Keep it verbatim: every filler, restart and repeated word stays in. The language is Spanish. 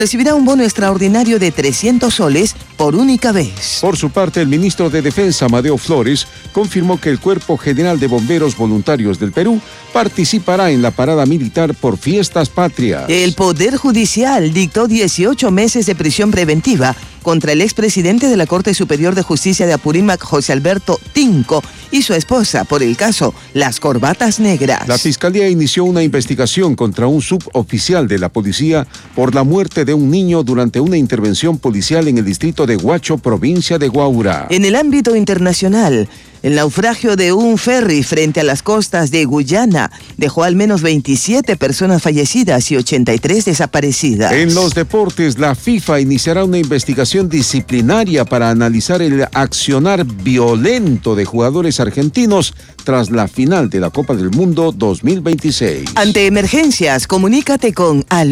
recibirá un bono extraordinario de trescientos soles por única vez. Por su parte, el ministro de Defensa, Amadeo Flores, confirmó que el Cuerpo General de Bomberos Voluntarios del Perú participará en la parada militar por fiestas patrias. El Poder Judicial dictó dieciocho meses de prisión preventiva contra el expresidente de la Corte Superior de Justicia de Apurímac, José Alberto Tinco, y su esposa por el caso Las Corbatas Negras. La Fiscalía inició una investigación contra un suboficial de la policía por la muerte de un niño durante una intervención policial en el distrito de Huacho, provincia de Huaura. En el ámbito internacional, el naufragio de un ferry frente a las costas de Guyana dejó al menos veintisiete personas fallecidas y ochenta y tres desaparecidas. En los deportes, la FIFA iniciará una investigación disciplinaria para analizar el accionar violento de jugadores argentinos tras la final de la Copa del Mundo dos mil veintiséis. Ante emergencias, comunícate con Al